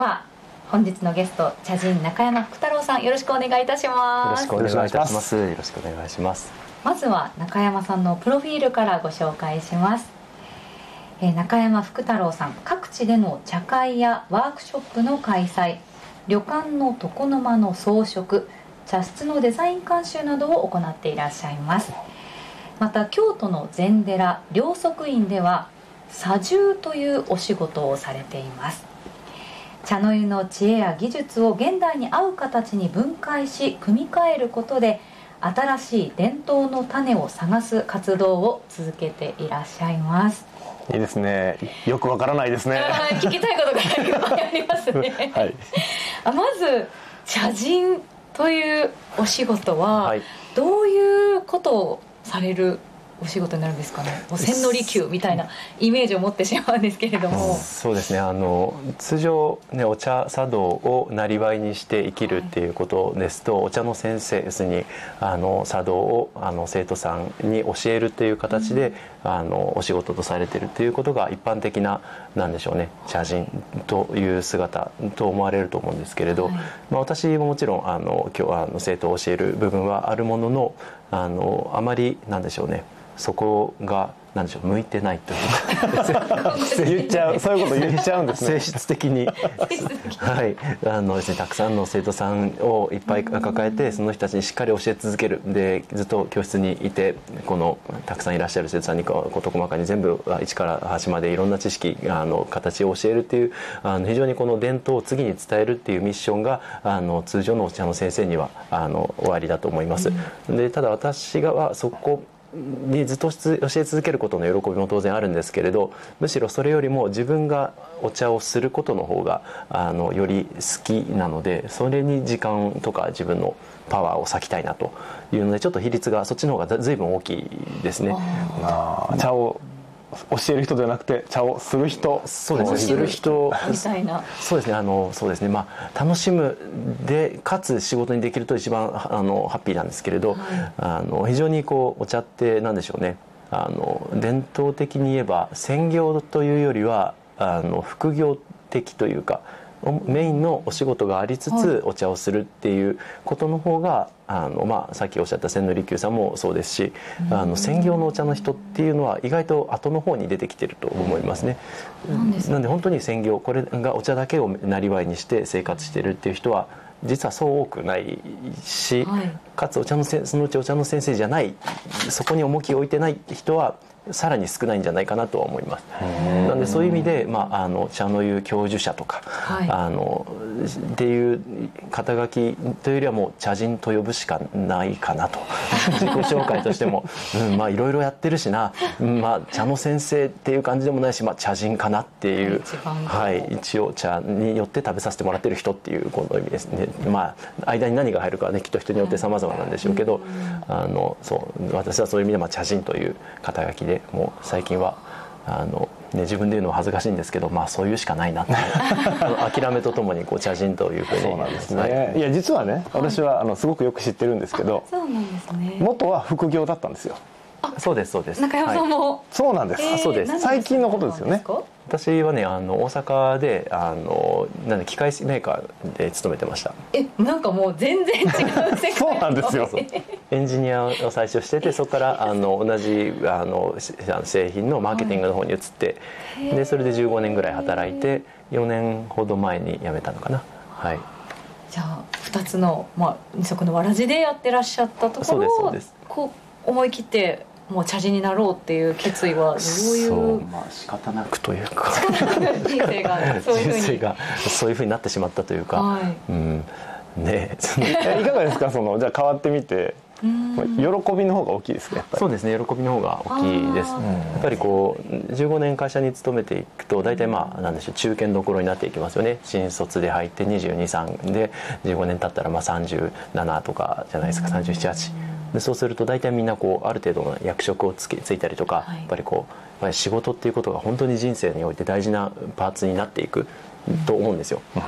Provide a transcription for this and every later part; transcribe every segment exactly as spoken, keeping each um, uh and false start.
は本日のゲスト茶人中山福太郎さん、よろしくお願いいたします。 よろしくお願いいたします。よろしくお願いします。 まずは中山さんのプロフィールからご紹介します。えー、中山福太郎さん、各地での茶会やワークショップの開催、旅館の床の間の装飾、茶室のデザイン監修などを行っていらっしゃいます。また京都の禅寺両足院では茶住というお仕事をされています。茶の湯の知恵や技術を現代に合う形に分解し組み替えることで、新しい伝統の種を探す活動を続けていらっしゃいます。 いいですね。よくわからないですね。 聞きたいことがいっぱいありますね。はい、あまず茶人というお仕事はどういうことをされるお仕事になるんですかね。もう千利休みたいなイメージを持ってしまうんですけれども。 そうですね、あの通常、ね、お茶茶道をなりわいにして生きるっていうことですと、はい、お茶の先生、要するにあの茶道をあの生徒さんに教えるという形で、うん、あのお仕事とされているということが一般的な、なんでしょうね、茶人という姿と思われると思うんですけれど、はい、まあ、私ももちろんあの今日はあの生徒を教える部分はあるものの、あのあまりなんでしょうね、そこがなんでしょう、向いてないというか言っちゃう、そういうこと言っちゃうんですね。性質的にはい、あのですね、たくさんの生徒さんをいっぱい抱えて、その人たちにしっかり教え続ける。でずっと教室にいて、このたくさんいらっしゃる生徒さんに事細かに全部一から端までいろんな知識、あの形を教えるっていう、あの非常にこの伝統を次に伝えるっていうミッションがあの通常のお茶の先生にはあの終わりだと思います。でただ私がはそこにずっと教え続けることの喜びも当然あるんですけれど、むしろそれよりも自分がお茶をすることの方があのより好きなので、それに時間とか自分のパワーを割きたいなというので、ちょっと比率がそっちの方が随分大きいですね。 あ、茶を教える人ではなくて茶をする人。 そうですね、する人みたいな。 そうですね、あのそうですね、まあ楽しむでかつ仕事にできると一番あのハッピーなんですけれど、はい、あの非常にこうお茶ってなんでしょうね、あの伝統的に言えば専業というよりはあの副業的というか、メインのお仕事がありつつお茶をするっていうことの方が、あの、まあ、さっきおっしゃった千利休さんもそうですし、あの専業のお茶の人っていうのは意外と後の方に出てきてると思いますね。なんで本当に専業、これがお茶だけをなりわいにして生活してるっていう人は実はそう多くないし、はい、かつお茶のせそのうちお茶の先生じゃない、そこに重きを置いてない人はさらに少ないんじゃないかなとは思います。なのでそういう意味で、まあ、あの茶の湯教授者とか、はい、あのっていう肩書きというよりはもう茶人と呼ぶしかないかなと自己紹介としても、うん、まあいろいろやってるしな、まあ、茶の先生っていう感じでもないし、まあ、茶人かなっていう、はい、一応茶によって食べさせてもらってる人っていうこの意味ですね。まあ間に何が入るかはね、きっと人によって様々なんでしょうけど、あのそう私はそういう意味で、まあ、茶人という肩書きでもう最近はあの、ね、自分で言うのは恥ずかしいんですけど、まあそういうしかないなって諦めとともにこう茶人というふうに。 そうなんですね、はい、いや実はね、はい、私はあのすごくよく知ってるんですけど、 そうなんですね、 元は副業だったんですよ。 そうですそうです。 中山さんも、 はい、そうなんです、 えー、 そうです。最近のことですよね。 私はね、あの大阪であのなんで機械メーカーで勤めてました。 え、なんかもう全然違う世界そうなんですよ。 エンジニアを最初してて、そこからあの同じあの製品のマーケティングの方に移って、はい、でそれでじゅうごねんぐらい働いてよねんほど前に辞めたのかな。はい。 じゃあふたつの、まあ、二足のわらじでやってらっしゃったところをこう思い切ってもう茶人になろうっていう決意はどういう。 そう、まあ仕方なくというか人生がそういうふうに人生がそういうふうになってしまったというか、はい、うん、ねいかがですか、そのじゃあ変わってみて。喜びの方が大きいですか、やっぱり。 そうですね、喜びの方が大きいです。やっぱりこうじゅうごねん会社に勤めていくと大体まあなんでしょう、中堅どころになっていきますよね。新卒で入ってにじゅうに、さんでじゅうごねん経ったらまあさんじゅうななとかじゃないですか、さんじゅうなな、はちで、そうすると大体みんなこうある程度の役職をつけついたりとか、はい、やっぱりこうやっぱり仕事っていうことが本当に人生において大事なパーツになっていくと思うんですよ。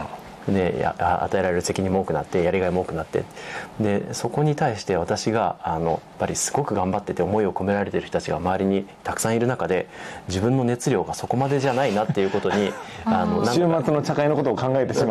でや与えられる責任も多くなってやりがいも多くなって、でそこに対して私があのやっぱりすごく頑張ってて思いを込められてる人たちが周りにたくさんいる中で自分の熱量がそこまでじゃないなっていうことにあの週末の茶会のことを考えてしまう